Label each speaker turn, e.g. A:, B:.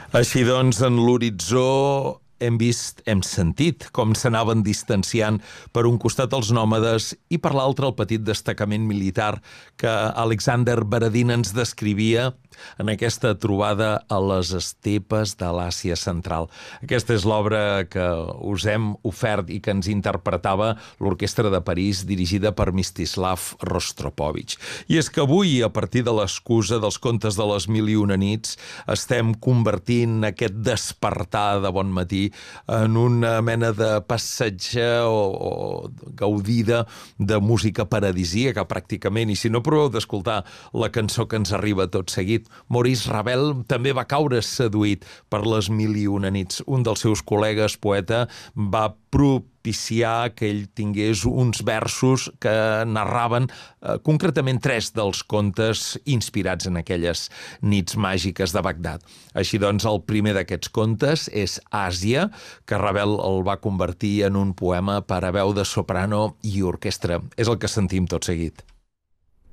A: Així doncs, en l'horitzó hem vist, hem sentit com s'anaven distanciant per un costat els nòmades i per l'altre el petit destacament militar que Alexander Baradin ens descrivia en aquesta trobada a les estepes de l'Àsia Central. Aquesta és l'obra que us hem ofert i que ens interpretava l'Orquestra de París dirigida per Mstislav Rostropovich. I és que avui, a partir de l'excusa dels contes de les mil i una nits, estem convertint aquest despertar de bon matí en una mena de passatge o gaudida de música paradisíaca, pràcticament. I si no, proveu d'escoltar la cançó que ens arriba tot seguit. Maurice Ravel també va caure seduït per les mil i una nits. Un dels seus col·legues poeta va propiciar que ell tingués uns versos que narraven concretament 3 dels contes inspirats en aquelles nits màgiques de Bagdad. Així doncs, el primer d'aquests contes és Àsia, que Ravel el va convertir en un poema per a veu de soprano i orquestra. És el que sentim tot seguit.